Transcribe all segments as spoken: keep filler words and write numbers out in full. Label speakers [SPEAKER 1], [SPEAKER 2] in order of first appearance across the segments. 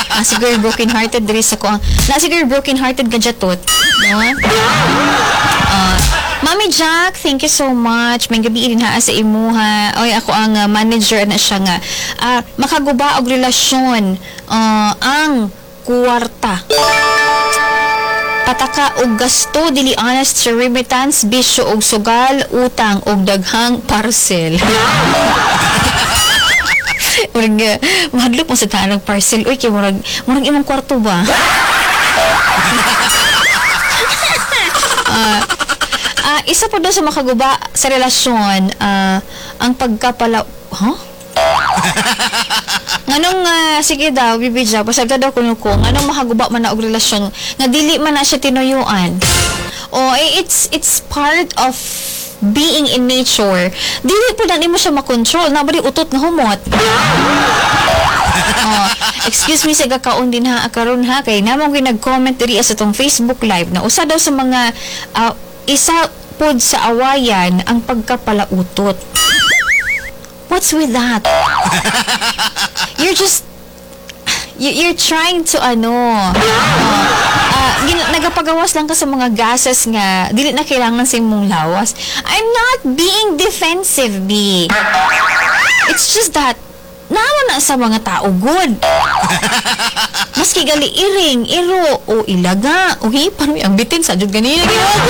[SPEAKER 1] Ah, siguro broken hearted diri sa ko. Na siguro broken hearted gadgetot. No? Uh, Mami Jack, thank you so much. May gabi din ha sa imuha. Oy, ako ang uh, manager na siya nga. Uh, makaguba og relasyon uh, ang kuwarta. Pataka og gasto dili honest sa remittance, bisyo og sugal, utang og daghang parcel. Murag, uh, mahadlok mo sa tanang parcel. Uy, kaya murag, murag imong kwarto ba? uh, uh, isa pa doon sa makaguba sa relasyon, uh, ang pagkapala... Huh? Nganong, uh, sige daw, bibidya, pasagda daw kuno ko, nganong makaguba man na og relasyon, nga dili man na siya tinuyuan. O, eh, it's, it's part of being in nature. Dili po na mo siya makontrol. Nabali utot nga humot. Oh, excuse me sa gakaon din ha, karon ha, kay namang ko'y nag-comment diri sa tong Facebook Live na usa daw sa mga uh, isa pod sa awayan ang pagkapalautot. What's with that? You're just you, you're trying to ano uh, uh, nagapagawas lang ka sa mga gases nga dili na kailangan sa imong lawas. I'm not being defensive, B. It's just that naman na sa mga tao good. Maski gali iring, iro, o ilaga, o hipan, ang bitin sa jud ganina.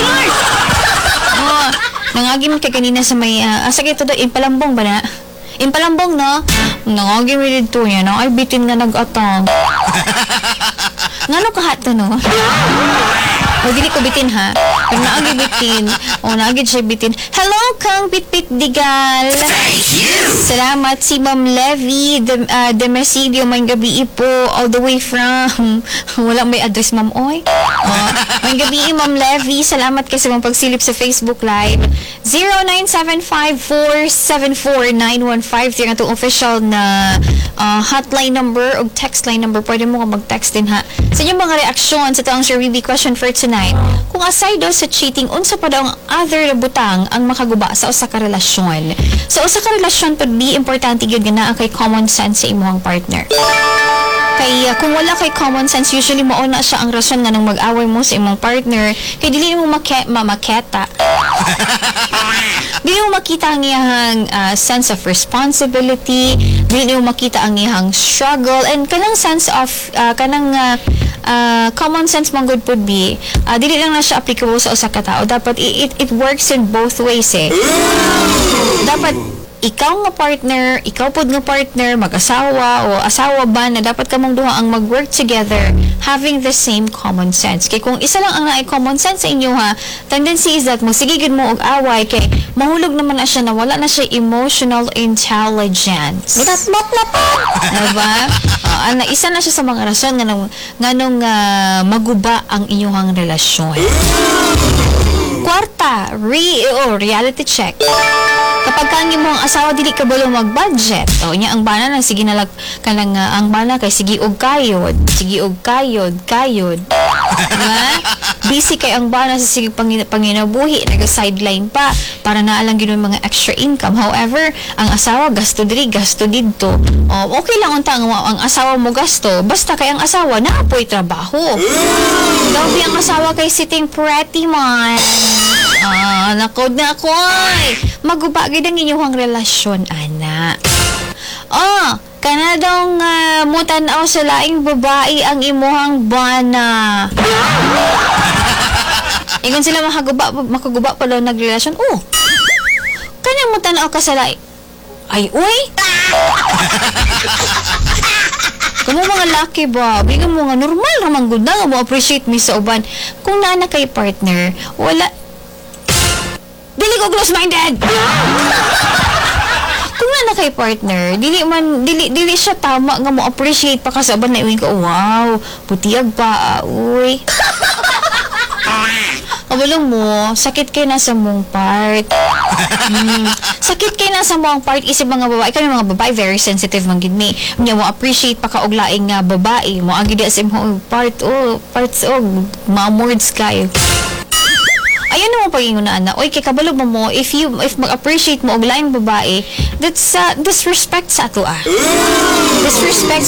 [SPEAKER 1] Oh, nangagi man kay kanina sa may, uh, asa kayo to, impalambong ba na? Impalambong, no? Nangagi mo dito yan, no? Ay, bitin nga nag-atang. Ngano kahat to, no? O, dili ko bitin, ha? Pero naagi bitin. O, naagi siya bitin. Hello, Kang Bitbit Digal.
[SPEAKER 2] Thank you!
[SPEAKER 1] Salamat si Ma'am Levy de, uh, de Mercedio, may gabi po, all the way from, wala may address, Ma'am Oy. Oh, may gabi, Ma'am Levy. Salamat kasi mong pagsilip sa Facebook Live. zero nine seven five four seven four nine one five zero itong official na uh, hotline number o text line number. Pwede mo ka mag-text din, ha? Sa inyong mga reaksyon sa itong Sir Ruby question for tonight, kung aside daw sa cheating, unsa pa daw ang other na butang ang makaguba sa usa ka relasyon. Sa usa ka relasyon, pag di importante yun nga na kay common sense sa imuhang partner. Kay uh, kung wala kay common sense, usually mauna siya ang rason nga nang mag-away mo sa imong partner, kay dili mo make mamaketa. Dili mo makita ang iyang uh, sense of responsibility, dili mo makita ang iyang struggle, and kanang sense of uh, kanang uh, uh, common sense mong good would be, uh, dili lang na siya applicable sa usa ka tao. Dapat it, it works in both ways eh. Dapat ikaw nga partner, ikaw pod nga partner, mag-asawa o asawa ba na dapat kamong duha ang mag-work together having the same common sense. Kay kung isa lang ang naay common sense sa inyo ha, tendency is that magsigigid mo og away kay mahulog naman na siya na wala na siya emotional intelligence. Diba? Uh, ana, isa na siya sa mga rason nga nung, nga nung uh, maguba ang inyong relasyon. Kwarta, re oh, reality check. Kapag kangi mo ang asawa dili ka balo mag-budget, o nya ang bana lang sige nalag kanang uh, ang bana kay sige og kayod, sige og kayod, kayod. Diba? Busy kay ang bana sa sige pangin panginabuhi, naga-sideline pa para na lang gyud mga extra income. However, ang asawa gasto diri, gasto didto. O okay lang unta ang, ang asawa mo gasto, basta kay ang asawa naapoy trabaho. Daw bi ang asawa kay sitting pretty man. Ah, nakod na ako ay. Maguba gid ang inyong relasyon, ana. Oh, kanadong uh, mutan-aw sa laing babae ang imuhang bana. Ingon sila makaguba, makaguba pa daw nagrelasyon. Oh, kanyang mutan-aw ka sa laing. Ay, uy! Kung mga laki ba, bigyan mo nga normal ramang good na, mo appreciate me sa uban. Kung nana kay partner, wala, dili ko close-minded. Kung na kay partner, dili man dili dili siya tama nga mo appreciate pa kasaban na iwing ko. Wow, putiyag pa, uy. Kabalo mo, sakit kay nasa mong part. Hmm. Sakit kay nasa mong part isip mga babae. Kami mga babae very sensitive man gid mi. Nya mo appreciate pa ka og laing nga babae, mo agi di sa imong part oh, parts og ma-words kayo. Ayun naman pag-ingon na ana. Oy, kay kabalo mo mo, if you if mag-appreciate mo og laing babae, that's uh, disrespect sa ato ah. Disrespect